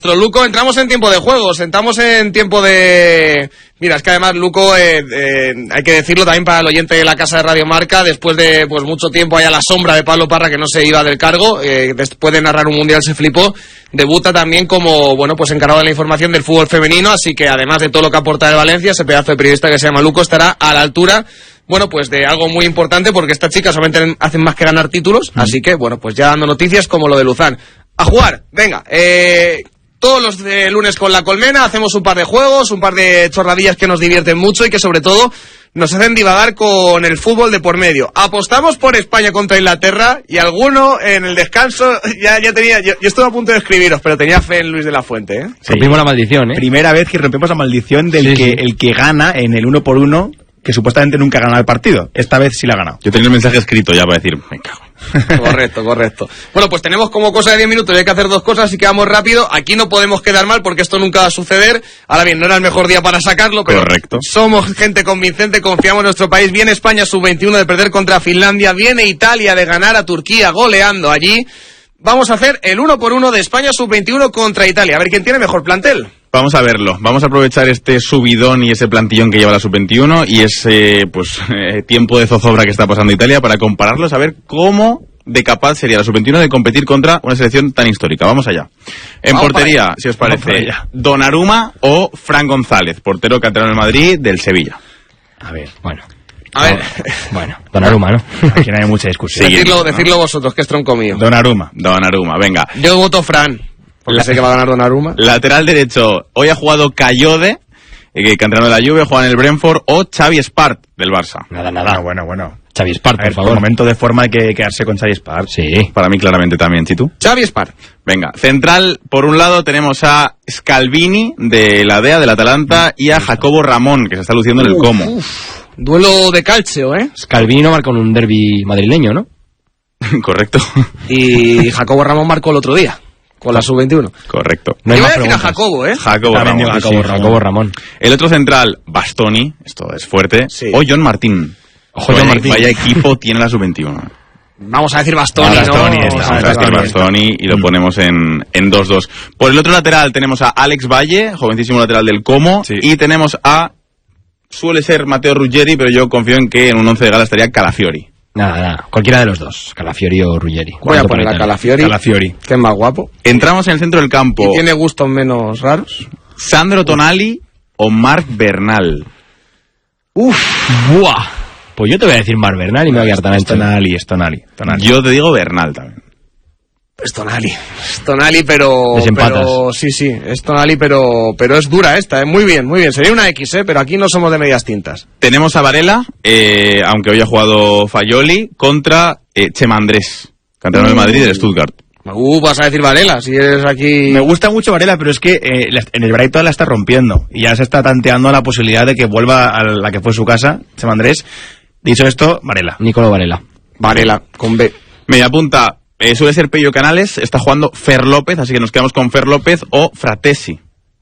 Luco, entramos en tiempo de juego, entramos en tiempo de... Mira, es que además Luco, hay que decirlo también para el oyente de la Casa de Radio Marca, después de pues mucho tiempo ahí a la sombra de Pablo Parra, que no se iba del cargo, después de narrar un mundial se flipó, debuta también como, bueno, pues encargado de la información del fútbol femenino, así que además de todo lo que aporta de Valencia, ese pedazo de periodista que se llama Luco estará a la altura, bueno, pues de algo muy importante, porque estas chicas solamente hacen más que ganar títulos, así que, bueno, pues ya dando noticias como lo de Luzán. A jugar, venga, todos los lunes con la Colmena hacemos un par de juegos, un par de chorradillas que nos divierten mucho y que sobre todo nos hacen divagar con el fútbol de por medio. Apostamos por España contra Inglaterra y alguno en el descanso ya tenía... Yo estuve a punto de escribiros, pero tenía fe en Luis de la Fuente, ¿eh? Sí. Rompimos la maldición, ¿eh? Primera vez que rompemos la maldición del el que gana en el 1-por-1, que supuestamente nunca ha ganado el partido. Esta vez sí la ha ganado. Yo tenía el mensaje escrito ya para decir, me cago. Correcto. Bueno, pues tenemos como cosa de 10 minutos y hay que hacer dos cosas, así que vamos rápido. Aquí no podemos quedar mal porque esto nunca va a suceder. Ahora bien, no era el mejor día para sacarlo, pero correcto. Somos gente convincente, confiamos en nuestro país. Viene España sub-21 de perder contra Finlandia, viene Italia de ganar a Turquía goleando allí. Vamos a hacer el 1-por-1 de España sub-21 contra Italia. A ver quién tiene mejor plantel. Vamos a verlo. Vamos a aprovechar este subidón y ese plantillón que lleva la sub-21 y ese tiempo de zozobra que está pasando Italia para compararlos, a ver cómo de capaz sería la sub-21 de competir contra una selección tan histórica. Vamos allá. En portería, si os parece, Donnarumma o Fran González, portero canterano del Madrid, del Sevilla. A ver, bueno, Donnarumma, ¿no? Aquí no hay mucha discusión. Decirlo vosotros, que es tronco mío. Donnarumma, venga. Yo voto Fran, porque sé que va a ganar Donnarumma. Lateral derecho, hoy ha jugado Cayode, canterano de la Juve, juega en el Brentford, o Xavi Espart, del Barça. Nada. Bueno. Xavi Espart, por favor. Por momento de forma hay que quedarse con Xavi Espart. Sí. Para mí claramente también, ¿Chitu? Xavi Espart. Venga, central, por un lado tenemos a Scalvini, de la DEA, del Atalanta, y a Jacobo Ramón, que se está luciendo en el Como. Duelo de calcio, ¿eh? Scalvini no marcó en un derbi madrileño, ¿no? Correcto. Y Jacobo Ramón marcó el otro día, con la sub-21. Correcto. No hay más decir a Jacobo, ¿eh? Jacobo Ramón. El otro central, Bastoni, esto es fuerte, o John Martín. Vaya equipo tiene la sub-21. Vamos a decir Bastoni, Bastoni y lo ponemos en 2-2. Por el otro lateral tenemos a Alex Valle, jovencísimo lateral del Como, y tenemos suele ser Matteo Ruggeri, pero yo confío en que en un 11 de gala estaría Calafiori. Nada, cualquiera de los dos, Calafiori o Ruggeri. Voy a poner a Calafiori, que es más guapo. Entramos en el centro del campo. ¿Y tiene gustos menos raros? Sandro Tonali o Marc Bernal. Buah. Pues yo te voy a decir Marc Bernal y me voy a hartar. Es Tonali. Yo te digo Bernal también. Es Tonali, pero sí, es Tonali, pero es dura esta, muy bien. Sería una X, pero aquí no somos de medias tintas. Tenemos a Varela, aunque hoy ha jugado Fayoli, contra Chema Andrés, canterano del Madrid y del Stuttgart. Vas a decir Varela, si eres aquí... Me gusta mucho Varela, pero es que en el Brighton la está rompiendo y ya se está tanteando la posibilidad de que vuelva a la que fue su casa, Chema Andrés. Dicho esto, Varela. Nicolò Varela. Varela, con B. Media punta. Suele ser Pello Canales, está jugando Fer López, así que nos quedamos con Fer López o Fratesi.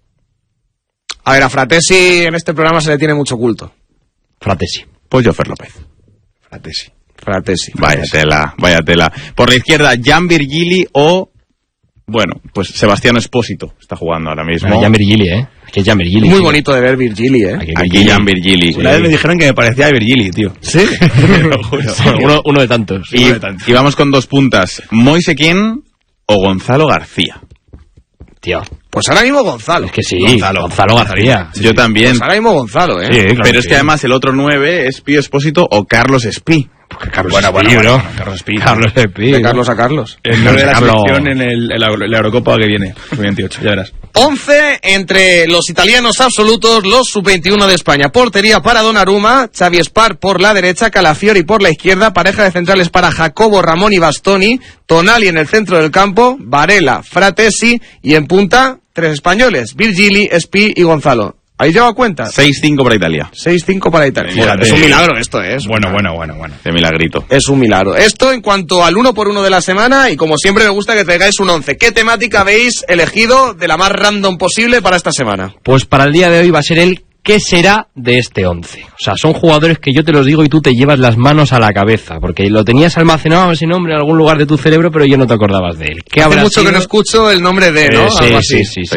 A ver, a Fratesi en este programa se le tiene mucho culto. Fratesi. Pues yo Fer López. Fratesi. Vaya tela. Por la izquierda, Jan Virgili o... Bueno, pues Sebastiano Espósito está jugando ahora mismo. Jan Virgili, que es Jan Virgili. Muy bonito de ver Virgili, Aquí Jan Virgili. Una vez me dijeron que me parecía a Virgili, tío. ¿Sí? uno de tantos. Y vamos con dos puntas. Moise Kean o Gonzalo García. Tío. Pues ahora mismo Gonzalo. Es que sí, Gonzalo García. Yo también. Pues ahora mismo Gonzalo, Sí, claro. Pero es que además el otro 9 es Pío Espósito o Carlos Espí. Porque Carlos Espí. De Carlos a Carlos. El 9 de la selección en la Eurocopa que viene, 28, ya verás. 11 entre los italianos absolutos, los sub-21 de España. Portería para Donnarumma, Xavi Espart por la derecha, Calafiori por la izquierda, pareja de centrales para Jacobo Ramón y Bastoni, Tonali en el centro del campo, Varela, Fratesi y en punta, 3 españoles, Virgili, Espí y Gonzalo. ¿Ahí lleva cuenta? 6-5 para Italia. 6-5 para Italia. Fíjate, es un milagro esto, ¿eh? Bueno. De milagrito. Es un milagro. Esto en cuanto al 1-por-1 de la semana, y como siempre me gusta que traigáis un 11. ¿Qué temática habéis elegido de la más random posible para esta semana? Pues para el día de hoy va a ser el ¿qué será de este 11? O sea, son jugadores que yo te los digo y tú te llevas las manos a la cabeza, porque lo tenías almacenado ese nombre en algún lugar de tu cerebro, pero yo no te acordabas de él. Hace mucho que no escucho el nombre de, ¿no? Sí.